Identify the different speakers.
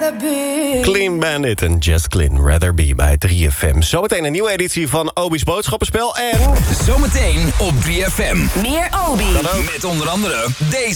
Speaker 1: Clean Bandit en Just Clean Rather Be bij 3FM. Zometeen een nieuwe editie van Obi's Boodschappenspel en...
Speaker 2: Zometeen op 3FM.
Speaker 3: Meer Obi.
Speaker 2: Met onder andere deze.